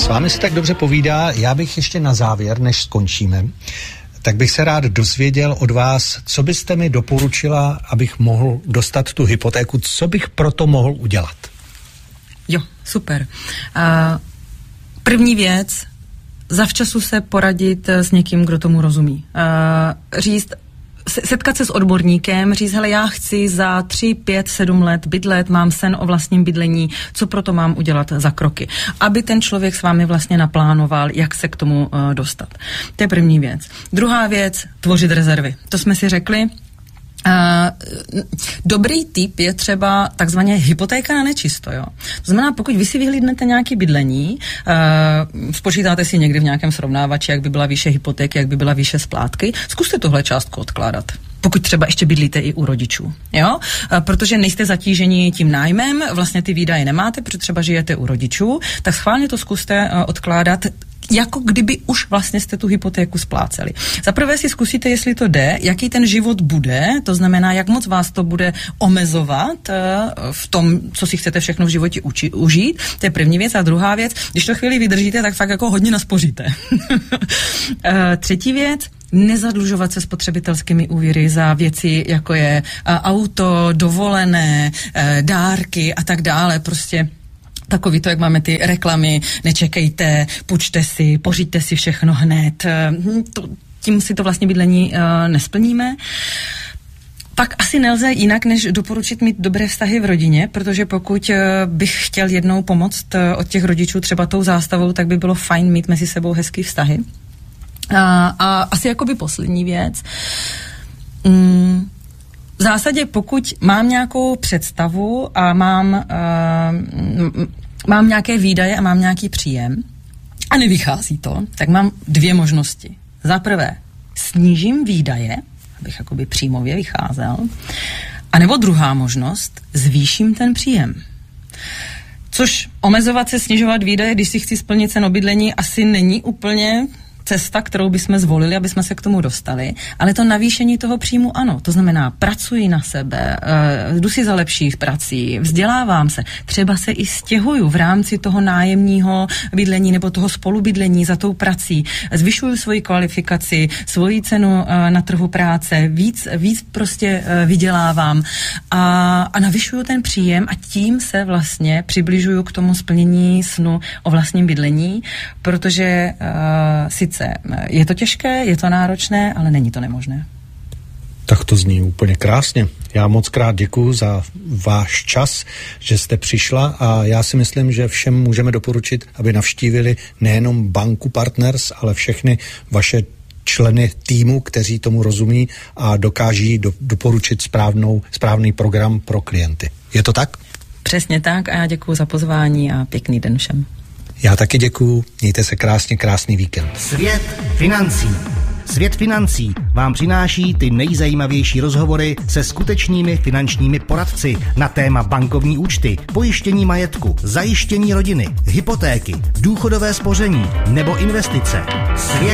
S vámi se tak dobře povídá, já bych ještě na závěr, než skončíme, tak bych se rád dozvěděl od vás, co byste mi doporučila, abych mohl dostat tu hypotéku, co bych proto mohl udělat. Jo, super. První věc, zavčasu se poradit s někým, kdo tomu rozumí. Říct, setkat se s odborníkem, říct, hele, já chci za 3, 5, 7 let bydlet, mám sen o vlastním bydlení, co proto mám udělat za kroky. Aby ten člověk s vámi vlastně naplánoval, jak se k tomu dostat. To je první věc. Druhá věc, tvořit rezervy. To jsme si řekli. Dobrý tip je třeba takzvaně hypotéka na nečisto, jo. To znamená, pokud vy si vyhlídnete nějaké bydlení, spočítáte si někdy v nějakém srovnávači, jak by byla výše hypotéky, jak by byla výše splátky, zkuste tohle částku odkládat. Pokud třeba ještě bydlíte i u rodičů, jo? Protože nejste zatíženi tím nájmem, vlastně ty výdaje nemáte, protože třeba žijete u rodičů, tak schválně to zkuste odkládat, jako kdyby už vlastně jste tu hypotéku spláceli. Zaprvé si zkusíte, jestli to jde, jaký ten život bude, to znamená, jak moc vás to bude omezovat v tom, co si chcete všechno v životě užít. To je první věc. A druhá věc, když to chvíli vydržíte, tak fakt jako hodně naspoříte. Třetí věc, nezadlužovat se spotřebitelskými úvěry za věci, jako je auto, dovolené, dárky a tak dále. Prostě takový to, jak máme ty reklamy, nečekejte, půjčte si, pořiďte si všechno hned. Tím si to vlastně bydlení nesplníme. Pak asi nelze jinak, než doporučit mít dobré vztahy v rodině, protože pokud bych chtěl jednou pomoct od těch rodičů třeba tou zástavou, tak by bylo fajn mít mezi sebou hezký vztahy. A asi jakoby poslední věc. V zásadě, pokud mám nějakou představu a mám nějaké výdaje a mám nějaký příjem a nevychází to, tak mám 2 možnosti. Za prvé, snížím výdaje, abych jakoby příjmově vycházel, a nebo druhá možnost, zvýším ten příjem. Což omezovat se, snižovat výdaje, když si chci splnit cenu bydlení, asi není úplně cesta, kterou bychom zvolili, aby jsme se k tomu dostali, ale to navýšení toho příjmu ano. To znamená, pracuji na sebe, jdu si za lepší prací, vzdělávám se, třeba se i stěhuju v rámci toho nájemního bydlení nebo toho spolubydlení za tou prací, zvyšuju svoji kvalifikaci, svoji cenu na trhu práce, víc prostě vydělávám a navyšuju ten příjem a tím se vlastně přibližuju k tomu splnění snu o vlastním bydlení, protože sice je to těžké, je to náročné, ale není to nemožné. Tak to zní úplně krásně. Já moc krát děkuju za váš čas, že jste přišla a já si myslím, že všem můžeme doporučit, aby navštívili nejenom Banku Partners, ale všechny vaše členy týmu, kteří tomu rozumí a dokáží doporučit správný program pro klienty. Je to tak? Přesně tak a já děkuju za pozvání a pěkný den všem. Já taky děkuju, mějte se krásně, krásný víkend. Svět financí. Svět financí vám přináší ty nejzajímavější rozhovory se skutečnými finančními poradci na téma bankovní účty, pojištění majetku, zajištění rodiny, hypotéky, důchodové spoření nebo investice. Svět